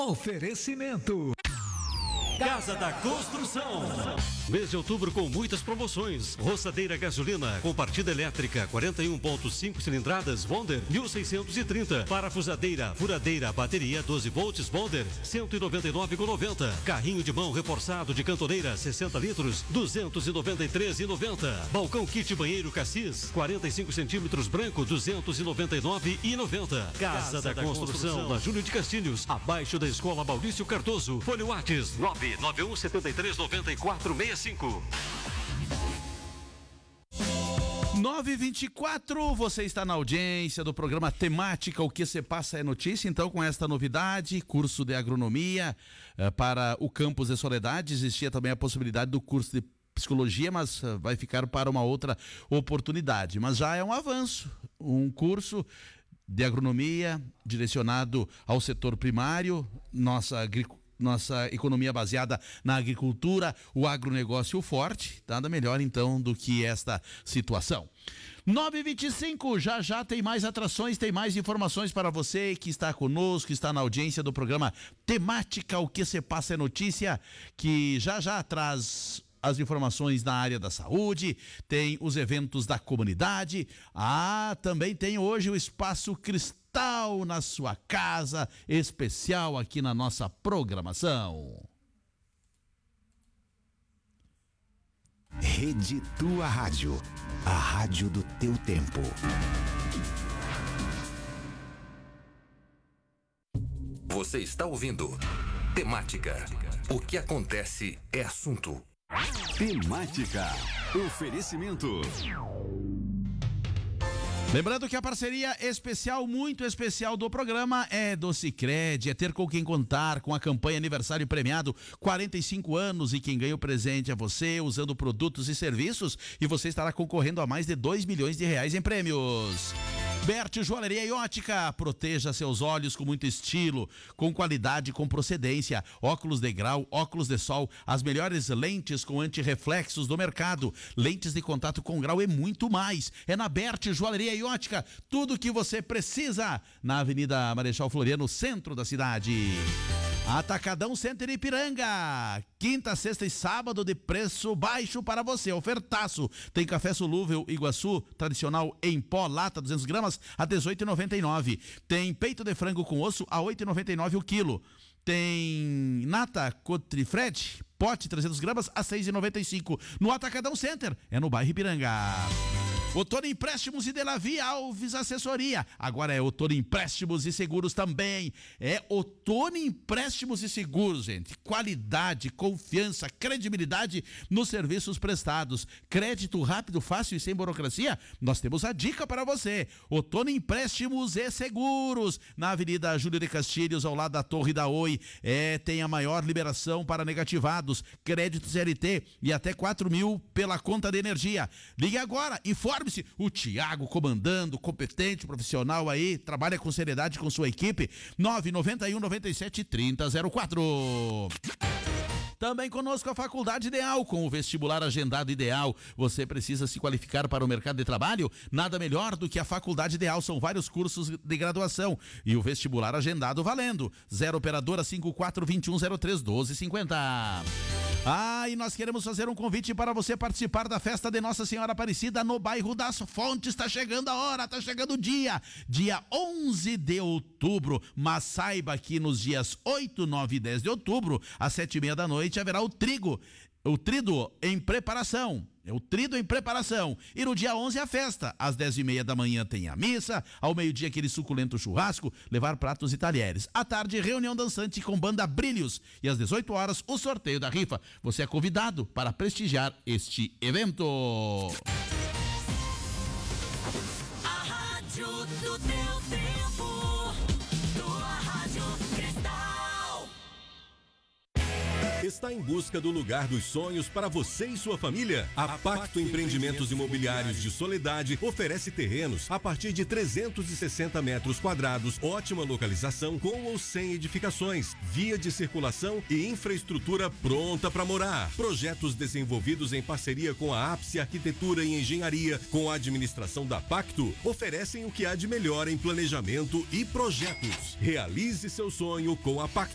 Oferecimento Casa da Construção. Mês de outubro com muitas promoções. Roçadeira gasolina com partida elétrica 41.5 cilindradas Bonder 1.630. Parafusadeira, furadeira, bateria 12 volts Bonder 199,90. Carrinho de mão reforçado de cantoneira 60 litros 293,90. Balcão kit banheiro Cassis 45 centímetros branco 299,90. Casa da Construção na Júlio de Castilhos, abaixo da Escola Maurício Cardoso. Fone Whats 991739465. 9h24, você está na audiência do programa Temática, o que se passa é notícia. Então, com esta novidade, curso de agronomia para o campus de Soledade. Existia também a possibilidade do curso de psicologia, mas vai ficar para uma outra oportunidade. Mas já é um avanço, um curso de agronomia direcionado ao setor primário, nossa economia baseada na agricultura, o agronegócio forte, nada melhor então do que esta situação. 9h25, já tem mais atrações, tem mais informações para você que está conosco, que está na audiência do programa Temática, o que se passa é notícia, que já traz as informações na área da saúde, tem os eventos da comunidade, também tem hoje o Espaço Cristal na sua casa, especial aqui na nossa programação. Rede Tua Rádio, a rádio do teu tempo. Você está ouvindo Temática. O que acontece é assunto. Temática. Oferecimento. Lembrando que a parceria especial, muito especial do programa é do Sicredi, é ter com quem contar com a campanha aniversário premiado 45 anos e quem ganha o presente é você, usando produtos e serviços, e você estará concorrendo a mais de 2 milhões de reais em prêmios. Berti Joalheria e Ótica, proteja seus olhos com muito estilo, com qualidade, com procedência, óculos de grau, óculos de sol, as melhores lentes com antirreflexos do mercado, lentes de contato com grau e muito mais. É na Berti Joalheria e Ótica, tudo o que você precisa, na Avenida Marechal Floriano, centro da cidade. Atacadão Center Ipiranga, quinta, sexta e sábado de preço baixo para você, ofertaço. Tem café solúvel Iguaçu, tradicional em pó, lata 200 gramas a R$18,99. Tem peito de frango com osso a R$8,99 o quilo. Tem nata Cotrifred, pote 300 gramas a R$6,95. No Atacadão Center, é no bairro Ipiranga. Outono Empréstimos e Delavia Alves Assessoria. Agora é Outono Empréstimos e Seguros também. É Outono Empréstimos e Seguros, gente. Qualidade, confiança, credibilidade nos serviços prestados. Crédito rápido, fácil e sem burocracia? Nós temos a dica para você. Outono Empréstimos e Seguros. Na Avenida Júlio de Castilhos, ao lado da Torre da Oi. Tem a maior liberação para negativados. Crédito CLT e até 4 mil pela conta de energia. Ligue agora, informe. O Tiago comandando, competente, profissional aí, trabalha com seriedade com sua equipe. 991 97 30 04. Também conosco a Faculdade Ideal, com o vestibular agendado ideal. Você precisa se qualificar para o mercado de trabalho? Nada melhor do que a Faculdade Ideal. São vários cursos de graduação e o vestibular agendado valendo. 0 operadora 5421031250. E nós queremos fazer um convite para você participar da festa de Nossa Senhora Aparecida no bairro das Fontes. Está chegando a hora, está chegando o dia 11 de outubro, mas saiba que nos dias 8, 9 e 10 de outubro, às 7h30 da noite, haverá o trido em preparação. É o trido em preparação. E no dia 11 a festa. Às 10h30 da manhã tem a missa. Ao meio-dia aquele suculento churrasco. Levar pratos e talheres. À tarde, reunião dançante com banda Brilhos. E às 18 horas, o sorteio da rifa. Você é convidado para prestigiar este evento. A rádio do teu tempo. Tua Rádio Cristal. Está em busca do lugar dos sonhos para você e sua família? A Pacto Empreendimentos Imobiliários de Soledade oferece terrenos a partir de 360 metros quadrados, ótima localização com ou sem edificações, via de circulação e infraestrutura pronta para morar. Projetos desenvolvidos em parceria com a Ápice Arquitetura e Engenharia, com a administração da Pacto, oferecem o que há de melhor em planejamento e projetos. Realize seu sonho com a Pacto.